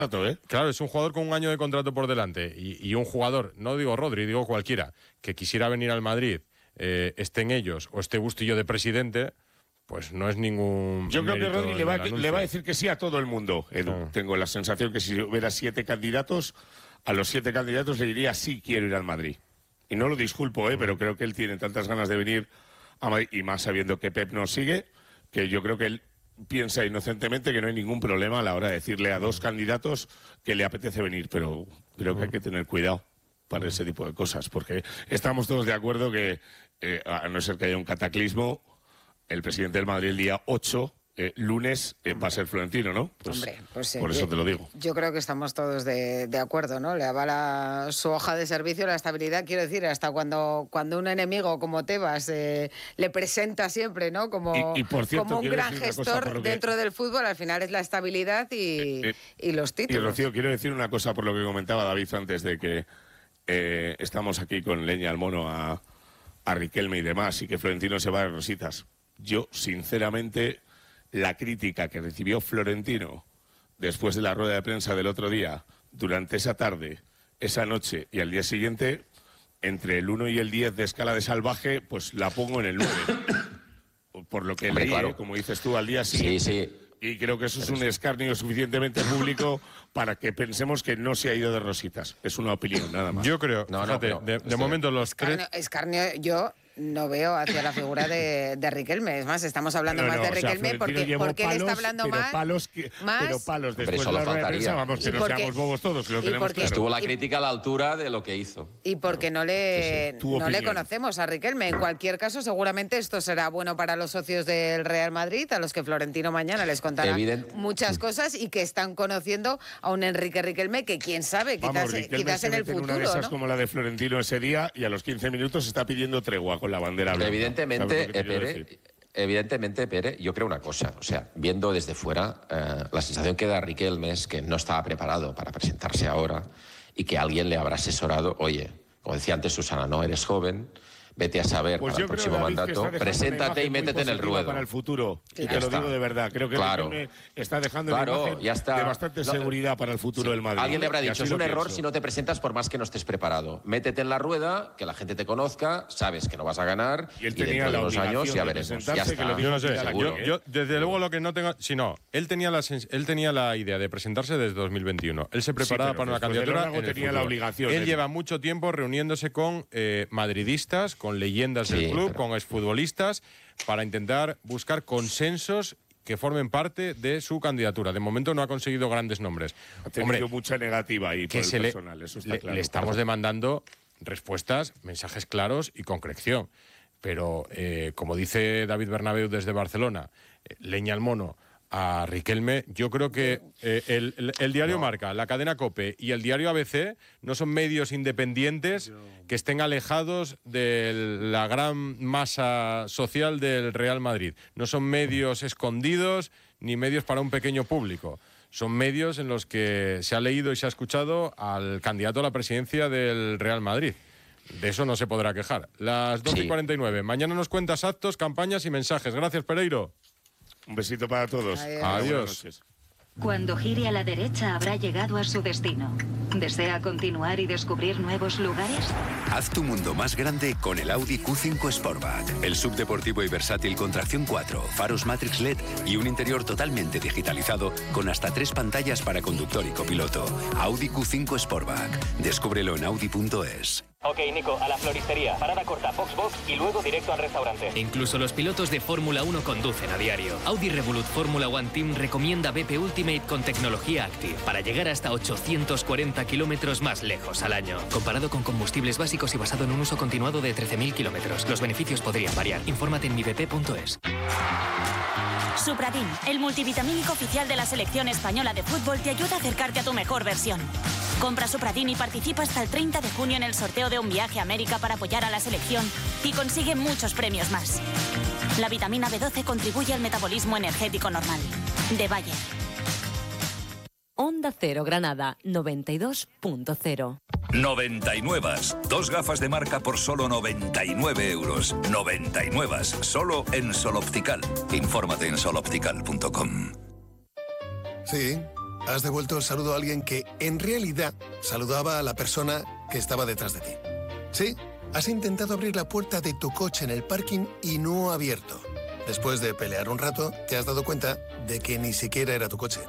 Claro, es un jugador con un año de contrato por delante y un jugador, no digo Rodri, digo cualquiera, que quisiera venir al Madrid, estén ellos o esté Bustillo de presidente, pues no es ningún... Yo creo que Rodri le va a decir que sí a todo el mundo, Edu. Tengo la sensación que si hubiera 7 candidatos, a los 7 candidatos le diría sí quiero ir al Madrid. Y no lo disculpo, pero creo que él tiene tantas ganas de venir a Madrid, y más sabiendo que Pep nos sigue, que yo creo que él piensa inocentemente que no hay ningún problema a la hora de decirle a 2 candidatos que le apetece venir, pero creo que hay que tener cuidado para ese tipo de cosas, porque estamos todos de acuerdo que, a no ser que haya un cataclismo, el presidente del Madrid el día 8, lunes, va a ser Florentino, ¿no? Pues, hombre, pues por eso te lo digo. Yo creo que estamos todos de acuerdo, ¿no? Le avala su hoja de servicio, la estabilidad, quiero decir, hasta cuando un enemigo como Tebas le presenta siempre, ¿no? Como, y por cierto, como un gran gestor dentro del fútbol, al final es la estabilidad y los títulos. Y Rocío, quiero decir una cosa por lo que comentaba David antes de que estamos aquí con leña al mono a Riquelme y demás, y que Florentino se va de rositas. Yo, sinceramente, la crítica que recibió Florentino después de la rueda de prensa del otro día, durante esa tarde, esa noche y al día siguiente, entre el 1 y el 10 de escala de salvaje, pues la pongo en el 9. Por lo que leí, claro, como dices tú, al día siguiente. Sí. Y creo que eso es un escarnio suficientemente público para que pensemos que no se ha ido de rositas. Es una opinión, nada más. Yo creo, de momento los tres... Escarnio, yo no veo hacia la figura de Riquelme. Es más, estamos hablando más de Riquelme porque él está hablando más. Pero palos después de la rueda de prensa, vamos, que no seamos bobos todos. Lo tenemos claro. Estuvo la crítica a la altura de lo que hizo. Y porque no le conocemos a Riquelme. En cualquier caso, seguramente esto será bueno para los socios del Real Madrid, a los que Florentino mañana les contará muchas cosas y que están conociendo a un Enrique Riquelme que quién sabe, quizás en el futuro, una de esas, ¿no? como la de Florentino ese día, y a los 15 minutos está pidiendo tregua con la bandera blanca. Evidentemente, Pere, yo creo una cosa. O sea, viendo desde fuera, la sensación que da Riquelme es que no estaba preparado para presentarse ahora y que alguien le habrá asesorado. Oye, como decía antes Susana, no eres joven, vete a saber para el próximo mandato, preséntate y métete en el ruedo. Para el futuro, y te lo digo de verdad. Creo que está dejando una imagen de bastante seguridad para el futuro del Madrid. Alguien le habrá dicho, es un error si no te presentas por más que no estés preparado. Métete en la rueda, que la gente te conozca, sabes que no vas a ganar y dentro de unos años ya veremos. Ya está. Yo no sé, yo desde luego lo que no tengo... Si no, él tenía la idea de presentarse desde 2021. Él se preparaba para una candidatura en el tenía la obligación. Él lleva mucho tiempo reuniéndose con madridistas, con leyendas del club, con exfutbolistas, para intentar buscar consensos que formen parte de su candidatura. De momento no ha conseguido grandes nombres. Ha tenido mucha negativa ahí por el personal, eso está claro. Le estamos demandando respuestas, mensajes claros y concreción. Pero, como dice David Bernabéu desde Barcelona, leña al mono a Riquelme, yo creo que el diario Marca, la cadena COPE y el diario ABC no son medios independientes que estén alejados de la gran masa social del Real Madrid. No son medios escondidos ni medios para un pequeño público. Son medios en los que se ha leído y se ha escuchado al candidato a la presidencia del Real Madrid. De eso no se podrá quejar. Las 12:49. Mañana nos cuentas actos, campañas y mensajes. Gracias, Pereiro. Un besito para todos. Adiós. Cuando gire a la derecha habrá llegado a su destino. ¿Desea continuar y descubrir nuevos lugares? Haz tu mundo más grande con el Audi Q5 Sportback. El subdeportivo y versátil con tracción 4, faros Matrix LED y un interior totalmente digitalizado con hasta 3 pantallas para conductor y copiloto. Audi Q5 Sportback. Descúbrelo en Audi.es. Ok, Nico, a la floristería, parada corta, Foxbox y luego directo al restaurante. Incluso los pilotos de Fórmula 1 conducen a diario. Audi Revolut Fórmula One Team recomienda BP Ultimate con tecnología Active para llegar hasta 840 kilómetros más lejos al año. Comparado con combustibles básicos y basado en un uso continuado de 13.000 kilómetros. Los beneficios podrían variar. Infórmate en mibp.es. Supradin, el multivitamínico oficial de la selección española de fútbol, te ayuda a acercarte a tu mejor versión. Compra Supradin y participa hasta el 30 de junio en el sorteo de un viaje a América para apoyar a la selección y consigue muchos premios más. La vitamina B12 contribuye al metabolismo energético normal. De Bayer. Onda Cero Granada 92.0. 99. 2 gafas de marca por solo 99 euros. 99. Solo en Sol Optical. Infórmate en soloptical.com. Sí, has devuelto el saludo a alguien que, en realidad, saludaba a la persona que estaba detrás de ti. Sí, has intentado abrir la puerta de tu coche en el parking y no ha abierto. Después de pelear un rato, te has dado cuenta de que ni siquiera era tu coche.